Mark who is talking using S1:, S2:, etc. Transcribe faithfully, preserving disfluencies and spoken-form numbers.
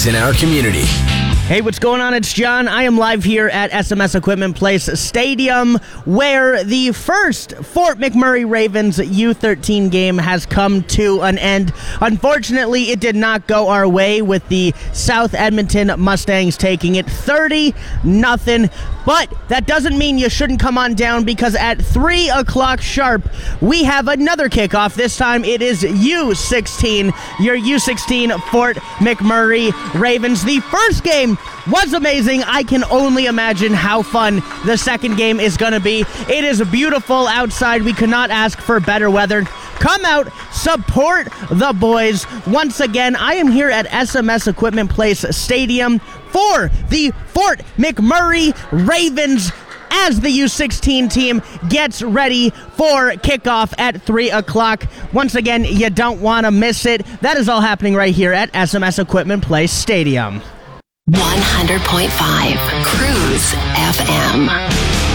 S1: in our community.
S2: Hey, what's going on? It's John. I am live here at S M S Equipment Place Stadium, where the first Fort McMurray Ravens U thirteen game has come to an end. Unfortunately, it did not go our way, with the South Edmonton Mustangs taking it thirty nothing. But that doesn't mean you shouldn't come on down, because at three o'clock sharp, we have another kickoff. This time it is U sixteen, your U sixteen Fort McMurray Ravens. The first game was amazing. I can only imagine how fun the second game is going to be. It is beautiful outside. We could not ask for better weather. Come out, support the boys. Once again, I am here at S M S Equipment Place Stadium for the Fort McMurray Ravens as the U sixteen team gets ready for kickoff at three o'clock. Once again, you don't want to miss it. That is all happening right here at S M S Equipment Place Stadium.
S3: one hundred point five Cruise F M.